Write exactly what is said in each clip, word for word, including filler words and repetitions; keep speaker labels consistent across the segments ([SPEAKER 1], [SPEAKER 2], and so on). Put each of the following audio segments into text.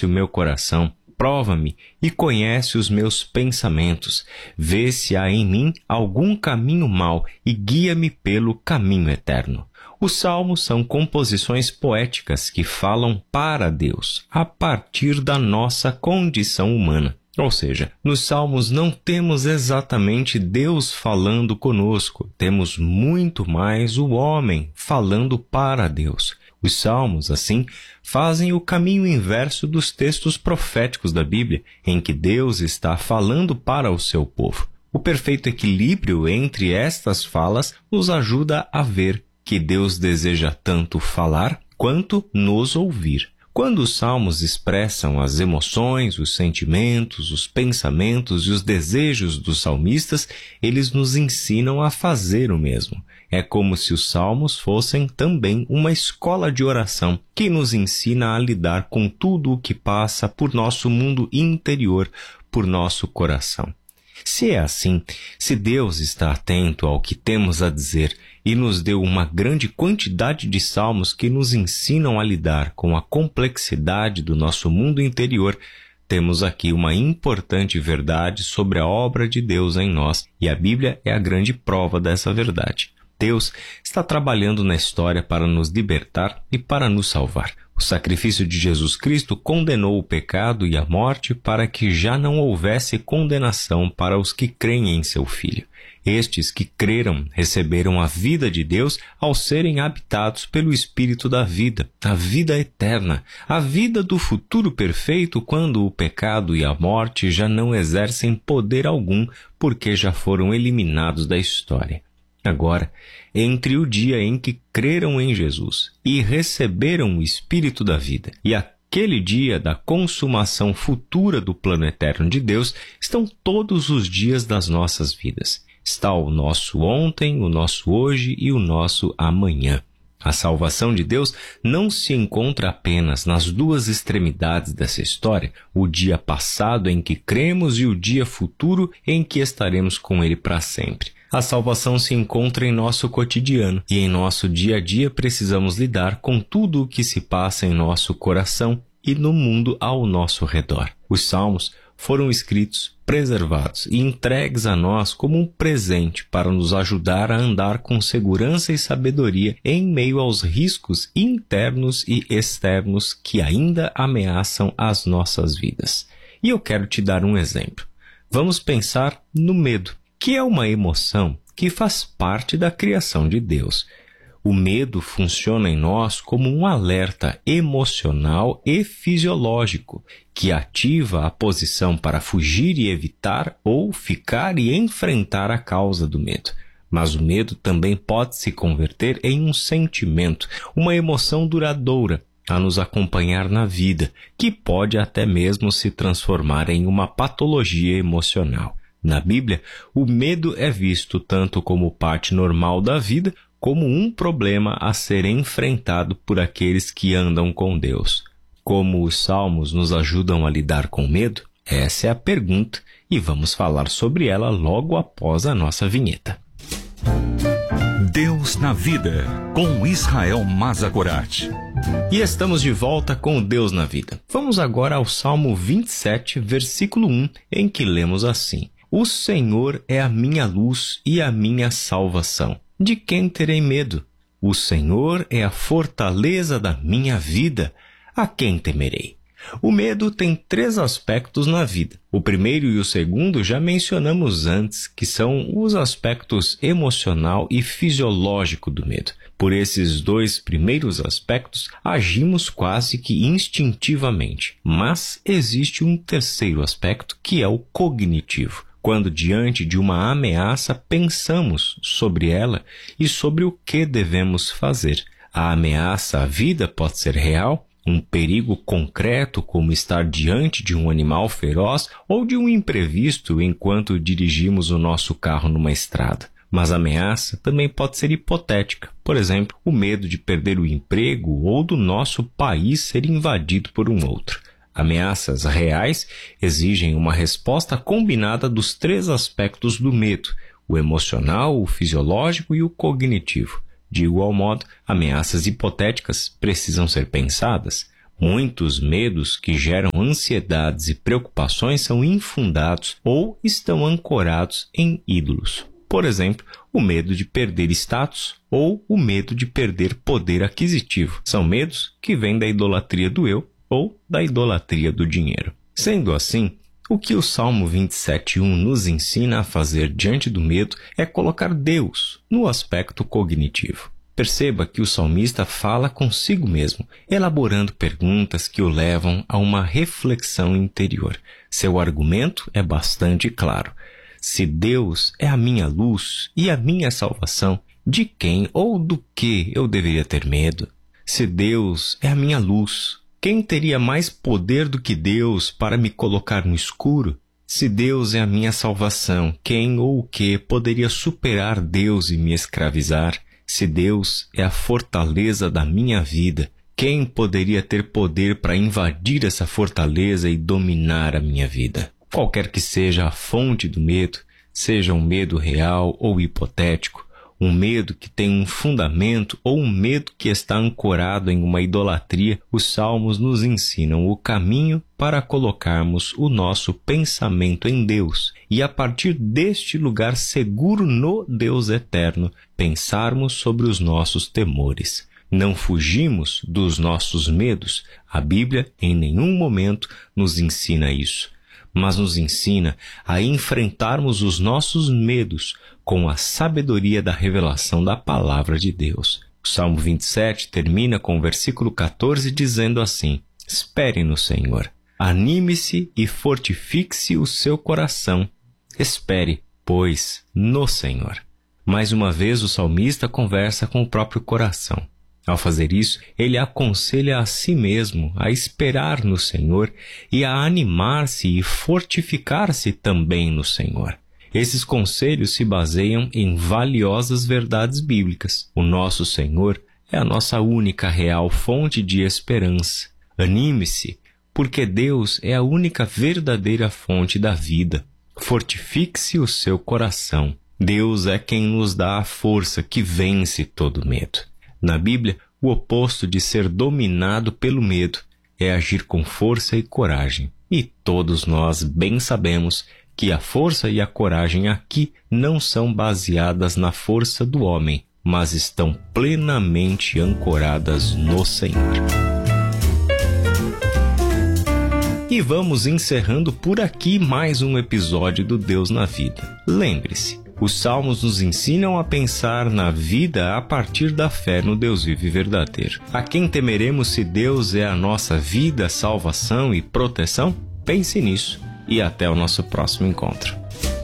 [SPEAKER 1] Conhece o meu coração, prova-me e conhece os meus pensamentos. Vê se há em mim algum caminho mau e guia-me pelo caminho eterno. Os salmos são composições poéticas que falam para Deus, a partir da nossa condição humana. Ou seja, nos salmos não temos exatamente Deus falando conosco, temos muito mais o homem falando para Deus. Os salmos, assim, fazem o caminho inverso dos textos proféticos da Bíblia, em que Deus está falando para o seu povo. O perfeito equilíbrio entre estas falas nos ajuda a ver que Deus deseja tanto falar quanto nos ouvir. Quando os salmos expressam as emoções, os sentimentos, os pensamentos e os desejos dos salmistas, eles nos ensinam a fazer o mesmo. É como se os salmos fossem também uma escola de oração que nos ensina a lidar com tudo o que passa por nosso mundo interior, por nosso coração. Se é assim, se Deus está atento ao que temos a dizer e nos deu uma grande quantidade de salmos que nos ensinam a lidar com a complexidade do nosso mundo interior, temos aqui uma importante verdade sobre a obra de Deus em nós, e a Bíblia é a grande prova dessa verdade. Deus está trabalhando na história para nos libertar e para nos salvar. O sacrifício de Jesus Cristo condenou o pecado e a morte para que já não houvesse condenação para os que creem em seu Filho. Estes que creram receberam a vida de Deus ao serem habitados pelo Espírito da vida, a vida eterna, a vida do futuro perfeito quando o pecado e a morte já não exercem poder algum porque já foram eliminados da história. Agora, entre o dia em que creram em Jesus e receberam o Espírito da vida e aquele dia da consumação futura do plano eterno de Deus, estão todos os dias das nossas vidas. Está o nosso ontem, o nosso hoje e o nosso amanhã. A salvação de Deus não se encontra apenas nas duas extremidades dessa história, o dia passado em que cremos e o dia futuro em que estaremos com Ele para sempre. A salvação se encontra em nosso cotidiano e em nosso dia a dia precisamos lidar com tudo o que se passa em nosso coração e no mundo ao nosso redor. Os salmos foram escritos, preservados e entregues a nós como um presente para nos ajudar a andar com segurança e sabedoria em meio aos riscos internos e externos que ainda ameaçam as nossas vidas. E eu quero te dar um exemplo. Vamos pensar no medo, que é uma emoção que faz parte da criação de Deus. O medo funciona em nós como um alerta emocional e fisiológico que ativa a posição para fugir e evitar ou ficar e enfrentar a causa do medo. Mas o medo também pode se converter em um sentimento, uma emoção duradoura a nos acompanhar na vida, que pode até mesmo se transformar em uma patologia emocional. Na Bíblia, o medo é visto tanto como parte normal da vida, como um problema a ser enfrentado por aqueles que andam com Deus. Como os salmos nos ajudam a lidar com medo? Essa é a pergunta e vamos falar sobre ela logo após a nossa vinheta.
[SPEAKER 2] Deus na Vida, com Israel Mazagorat.
[SPEAKER 1] E estamos de volta com Deus na Vida. Vamos agora ao Salmo vinte e sete, versículo um, em que lemos assim: O Senhor é a minha luz e a minha salvação. De quem terei medo? O Senhor é a fortaleza da minha vida. A quem temerei? O medo tem três aspectos na vida. O primeiro e o segundo já mencionamos antes, que são os aspectos emocional e fisiológico do medo. Por esses dois primeiros aspectos, agimos quase que instintivamente. Mas existe um terceiro aspecto, que é o cognitivo. Quando diante de uma ameaça, pensamos sobre ela e sobre o que devemos fazer. A ameaça à vida pode ser real, um perigo concreto como estar diante de um animal feroz ou de um imprevisto enquanto dirigimos o nosso carro numa estrada. Mas a ameaça também pode ser hipotética, por exemplo, o medo de perder o emprego ou do nosso país ser invadido por um outro. Ameaças reais exigem uma resposta combinada dos três aspectos do medo, o emocional, o fisiológico e o cognitivo. De igual modo, ameaças hipotéticas precisam ser pensadas, Muitos medos que geram ansiedades e preocupações são infundados ou estão ancorados em ídolos. Por exemplo, o medo de perder status ou o medo de perder poder aquisitivo. São medos que vêm da idolatria do eu ou da idolatria do dinheiro. Sendo assim, o que o Salmo vinte e sete, um nos ensina a fazer diante do medo é colocar Deus no aspecto cognitivo. Perceba que o salmista fala consigo mesmo, elaborando perguntas que o levam a uma reflexão interior. Seu argumento é bastante claro. Se Deus é a minha luz e a minha salvação, de quem ou do que eu deveria ter medo? Se Deus é a minha luz, quem teria mais poder do que Deus para me colocar no escuro? Se Deus é a minha salvação, quem ou o que poderia superar Deus e me escravizar? Se Deus é a fortaleza da minha vida, quem poderia ter poder para invadir essa fortaleza e dominar a minha vida? Qualquer que seja a fonte do medo, seja um medo real ou hipotético, um medo que tem um fundamento ou um medo que está ancorado em uma idolatria, os salmos nos ensinam o caminho para colocarmos o nosso pensamento em Deus e, a partir deste lugar seguro no Deus eterno, pensarmos sobre os nossos temores. Não fugimos dos nossos medos. A Bíblia em nenhum momento nos ensina isso, mas nos ensina a enfrentarmos os nossos medos com a sabedoria da revelação da palavra de Deus. O Salmo vinte e sete termina com o versículo catorze dizendo assim: espere no Senhor, anime-se e fortifique-se o seu coração. Espere, pois, no Senhor. Mais uma vez o salmista conversa com o próprio coração. Ao fazer isso, ele aconselha a si mesmo a esperar no Senhor e a animar-se e fortificar-se também no Senhor. Esses conselhos se baseiam em valiosas verdades bíblicas. O nosso Senhor é a nossa única real fonte de esperança. Anime-se, porque Deus é a única verdadeira fonte da vida. Fortifique-se o seu coração. Deus é quem nos dá a força que vence todo medo. Na Bíblia, o oposto de ser dominado pelo medo é agir com força e coragem. E todos nós bem sabemos que a força e a coragem aqui não são baseadas na força do homem, mas estão plenamente ancoradas no Senhor. E vamos encerrando por aqui mais um episódio do Deus na Vida. Lembre-se, os Salmos nos ensinam a pensar na vida a partir da fé no Deus vivo e verdadeiro. A quem temeremos se Deus é a nossa vida, salvação e proteção? Pense nisso e até o nosso próximo encontro.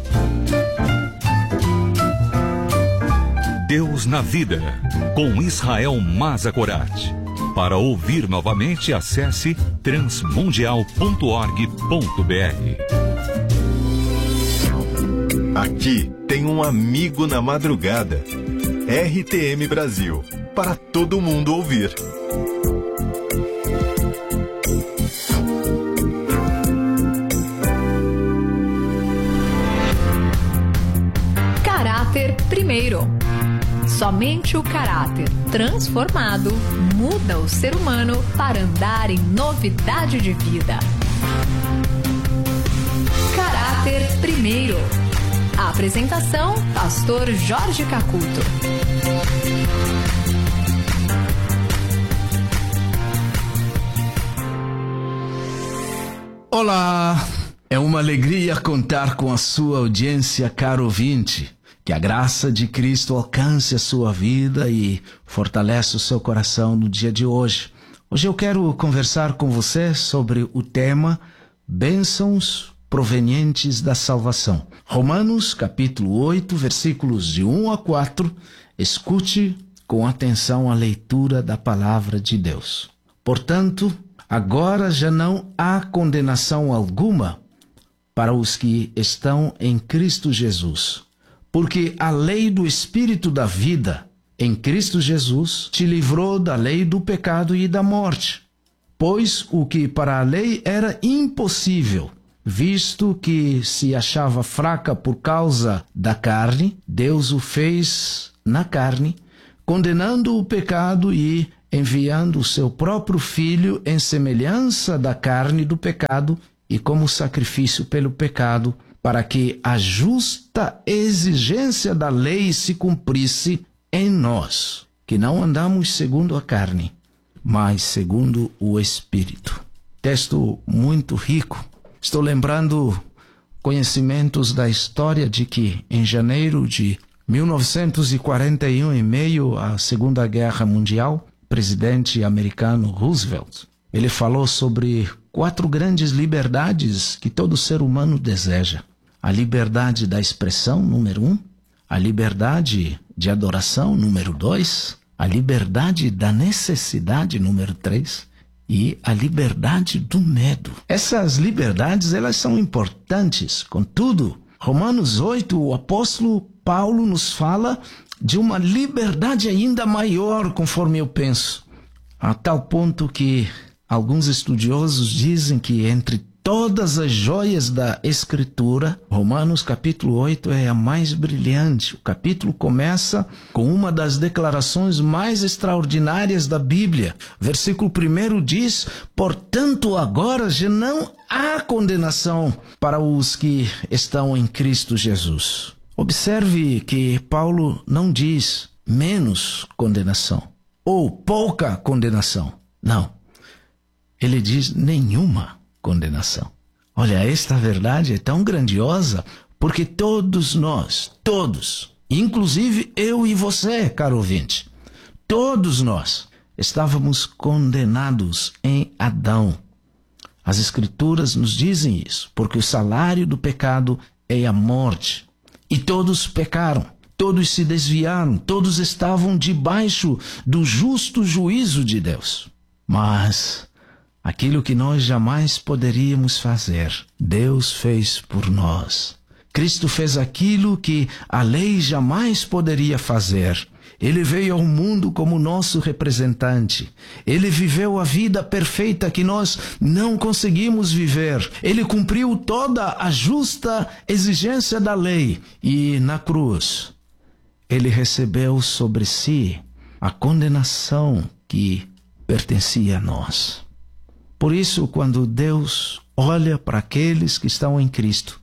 [SPEAKER 2] Deus na Vida, com Israel Mazakorati. Para ouvir novamente, acesse transmundial ponto org ponto br.
[SPEAKER 3] Aqui tem um amigo na madrugada. R T M Brasil, para todo mundo ouvir.
[SPEAKER 4] Caráter primeiro. Somente o caráter transformado muda o ser humano para andar em novidade de vida. Caráter primeiro. A apresentação, pastor Jorge Cacuto.
[SPEAKER 5] Olá, é uma alegria contar com a sua audiência, caro ouvinte. Que a graça de Cristo alcance a sua vida e fortaleça o seu coração no dia de hoje. Hoje eu quero conversar com você sobre o tema Bênçãos provenientes da salvação. Romanos capítulo oito, versículos de um a quatro. Escute com atenção a leitura da palavra de Deus. Portanto, agora já não há condenação alguma para os que estão em Cristo Jesus. Porque a lei do Espírito da vida, em Cristo Jesus, te livrou da lei do pecado e da morte. Pois o que para a lei era impossível, visto que se achava fraca por causa da carne, Deus o fez na carne, condenando o pecado e enviando o seu próprio Filho em semelhança da carne do pecado e como sacrifício pelo pecado, para que a justa exigência da lei se cumprisse em nós, que não andamos segundo a carne, mas segundo o Espírito. Texto muito rico. Estou lembrando conhecimentos da história de que, em janeiro de mil novecentos e quarenta e um, em meio à Segunda Guerra Mundial, o presidente americano Roosevelt, ele falou sobre quatro grandes liberdades que todo ser humano deseja. A liberdade da expressão, número um. A liberdade de adoração, número dois. A liberdade da necessidade, número três. E a liberdade do medo. Essas liberdades, elas são importantes. Contudo, Romanos oito, o apóstolo Paulo nos fala de uma liberdade ainda maior, conforme eu penso. A tal ponto que alguns estudiosos dizem que entre todas as joias da Escritura, Romanos capítulo oito é a mais brilhante. O capítulo começa com uma das declarações mais extraordinárias da Bíblia. Versículo primeiro diz: portanto, agora já não há condenação para os que estão em Cristo Jesus. Observe que Paulo não diz menos condenação ou pouca condenação. Não. Ele diz nenhuma condenação. Olha, esta verdade é tão grandiosa porque todos nós, todos, inclusive eu e você, caro ouvinte, todos nós estávamos condenados em Adão. As Escrituras nos dizem isso, porque o salário do pecado é a morte. E todos pecaram, todos se desviaram, todos estavam debaixo do justo juízo de Deus. Mas aquilo que nós jamais poderíamos fazer, Deus fez por nós. Cristo fez aquilo que a lei jamais poderia fazer. Ele veio ao mundo como nosso representante. Ele viveu a vida perfeita que nós não conseguimos viver. Ele cumpriu toda a justa exigência da lei. E na cruz, ele recebeu sobre si a condenação que pertencia a nós. Por isso, quando Deus olha para aqueles que estão em Cristo,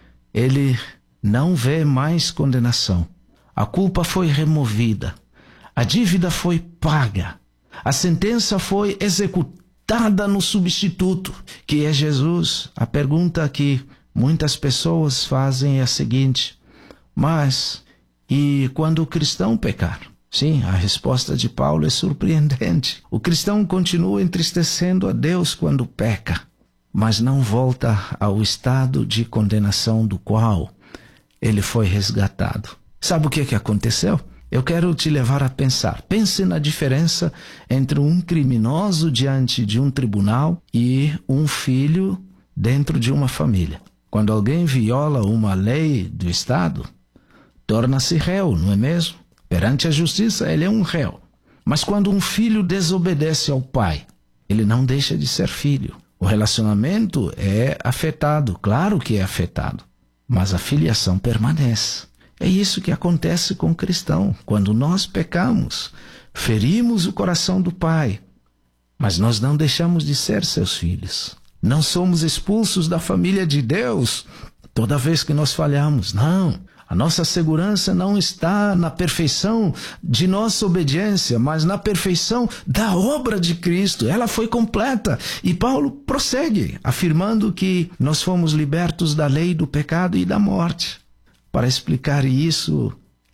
[SPEAKER 5] ele não vê mais condenação. A culpa foi removida, a dívida foi paga, a sentença foi executada no substituto, que é Jesus. A pergunta que muitas pessoas fazem é a seguinte: mas e quando o cristão pecar? Sim, a resposta de Paulo é surpreendente. O cristão continua entristecendo a Deus quando peca, mas não volta ao estado de condenação do qual ele foi resgatado. Sabe o que, que aconteceu? Eu quero te levar a pensar. Pense na diferença entre um criminoso diante de um tribunal e um filho dentro de uma família. Quando alguém viola uma lei do Estado, torna-se réu, não é mesmo? Perante a justiça, ele é um réu. Mas quando um filho desobedece ao pai, ele não deixa de ser filho. O relacionamento é afetado, claro que é afetado, mas a filiação permanece. É isso que acontece com o cristão. Quando nós pecamos, ferimos o coração do Pai, mas nós não deixamos de ser seus filhos. Não somos expulsos da família de Deus toda vez que nós falhamos. Não. A nossa segurança não está na perfeição de nossa obediência, mas na perfeição da obra de Cristo. Ela foi completa. E Paulo prossegue, afirmando que nós fomos libertos da lei do pecado e da morte. Para explicar isso,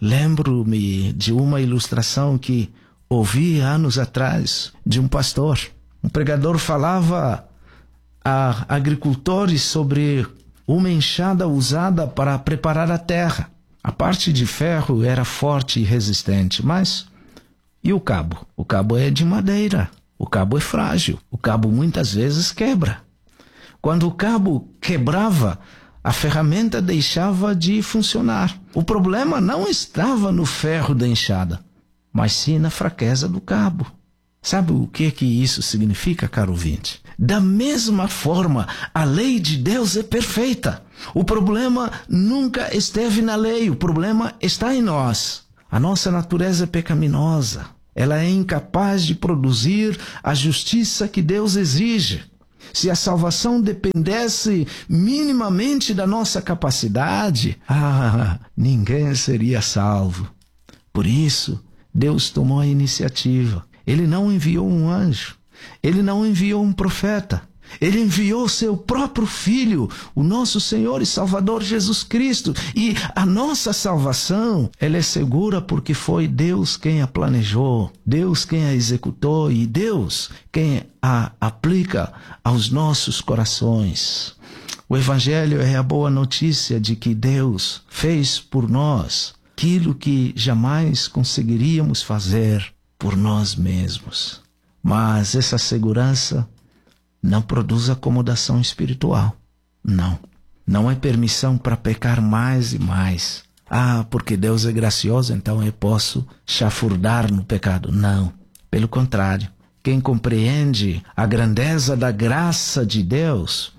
[SPEAKER 5] lembro-me de uma ilustração que ouvi anos atrás de um pastor. Um pregador falava a agricultores sobre uma enxada usada para preparar a terra. A parte de ferro era forte e resistente, mas e o cabo? O cabo é de madeira, o cabo é frágil, o cabo muitas vezes quebra. Quando o cabo quebrava, a ferramenta deixava de funcionar. O problema não estava no ferro da enxada, mas sim na fraqueza do cabo. Sabe o que que isso significa, caro ouvinte? Da mesma forma, a lei de Deus é perfeita. O problema nunca esteve na lei, o problema está em nós. A nossa natureza é pecaminosa. ela é incapaz de produzir a justiça que Deus exige. Se a salvação dependesse minimamente da nossa capacidade, ah, ninguém seria salvo. Por isso, Deus tomou a iniciativa. Ele não enviou um anjo, ele não enviou um profeta, ele enviou seu próprio Filho, o nosso Senhor e Salvador Jesus Cristo. E a nossa salvação, ela é segura porque foi Deus quem a planejou, Deus quem a executou e Deus quem a aplica aos nossos corações. O Evangelho é a boa notícia de que Deus fez por nós aquilo que jamais conseguiríamos fazer por nós mesmos. Mas essa segurança não produz acomodação espiritual. Não. Não é permissão para pecar mais e mais. Ah, porque Deus é gracioso, então eu posso chafurdar no pecado. Não. Pelo contrário. Quem compreende a grandeza da graça de Deus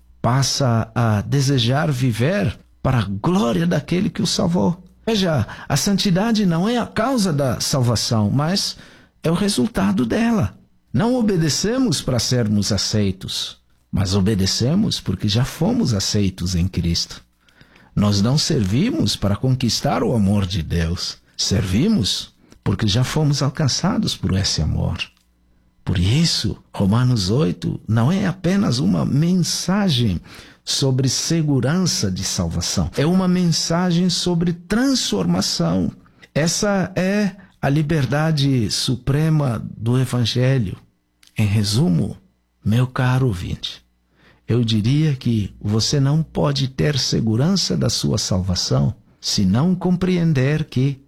[SPEAKER 5] passa a desejar viver para a glória daquele que o salvou. Veja, a santidade não é a causa da salvação, mas é o resultado dela. Não obedecemos para sermos aceitos, mas obedecemos porque já fomos aceitos em Cristo. Nós não servimos para conquistar o amor de Deus, servimos porque já fomos alcançados por esse amor. Por isso, Romanos oito não é apenas uma mensagem sobre segurança de salvação, é uma mensagem sobre transformação. Essa é a liberdade suprema do Evangelho. Em resumo, meu caro ouvinte, eu diria que você não pode ter segurança da sua salvação se não compreender que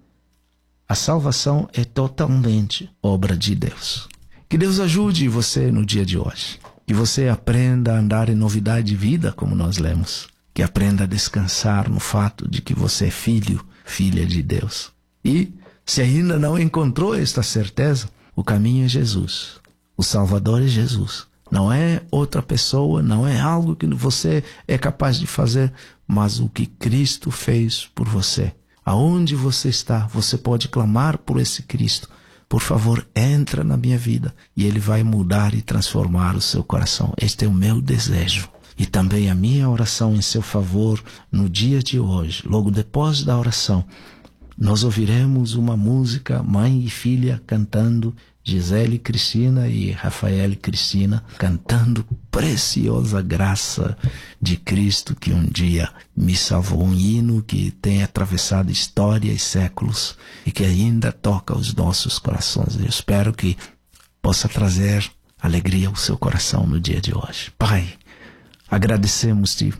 [SPEAKER 5] a salvação é totalmente obra de Deus. Que Deus ajude você no dia de hoje. Que você aprenda a andar em novidade de vida, como nós lemos. Que aprenda a descansar no fato de que você é filho, filha de Deus. E se ainda não encontrou esta certeza, o caminho é Jesus. O Salvador é Jesus. Não é outra pessoa, não é algo que você é capaz de fazer, mas o que Cristo fez por você. Aonde você está, você pode clamar por esse Cristo. Por favor, entra na minha vida e Ele vai mudar e transformar o seu coração. Este é o meu desejo. E também a minha oração em seu favor no dia de hoje. Logo depois da oração, nós ouviremos uma música, mãe e filha cantando, Gisele Cristina e Rafael Cristina cantando Preciosa Graça de Cristo que um dia me salvou. Um hino que tem atravessado história e séculos e que ainda toca os nossos corações. Eu espero que possa trazer alegria ao seu coração no dia de hoje. Pai, agradecemos-te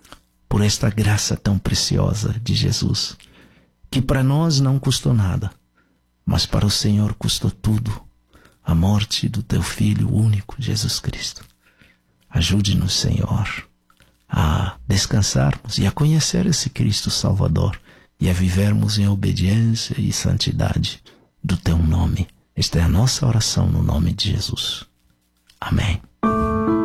[SPEAKER 5] por esta graça tão preciosa de Jesus, que para nós não custou nada, mas para o Senhor custou tudo. A morte do teu Filho único, Jesus Cristo. Ajude-nos, Senhor, a descansarmos e a conhecer esse Cristo Salvador e a vivermos em obediência e santidade do teu nome. Esta é a nossa oração no nome de Jesus. Amém.